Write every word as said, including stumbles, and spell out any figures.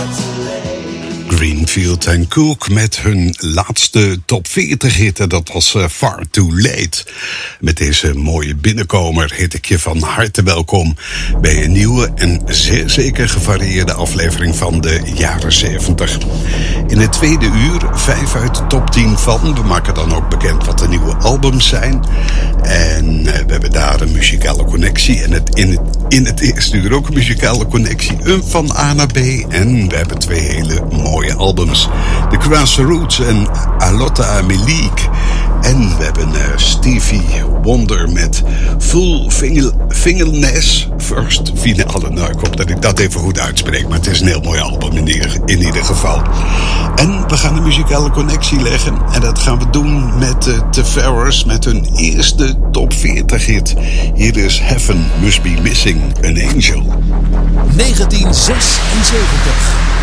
Greenfield en Cook met hun laatste top veertig hit. En dat was uh, Far Too Late. Met deze mooie binnenkomer heet ik je van harte welkom bij een nieuwe en zeer zeker gevarieerde aflevering van de jaren zeventig. In het tweede uur vijf uit de top tien van. We maken dan ook bekend wat de nieuwe albums zijn. En uh, we hebben daar een muzikale connectie. En het, in, het, in het eerste uur ook een muzikale connectie. Een van A naar B. En we hebben twee hele mooie albums. The Grassroots en Alotta Melik. En we hebben uh, Stevie Wonder met Full Fingernails First Finale. Nou, ik hoop dat ik dat even goed uitspreek. Maar het is een heel mooi album in ieder, in ieder geval. En we gaan een muzikale connectie leggen. En dat gaan we doen met uh, The Ferrers. Met hun eerste top veertig hit. Hier is Heaven Must Be Missing an Angel. negentien zesenzeventig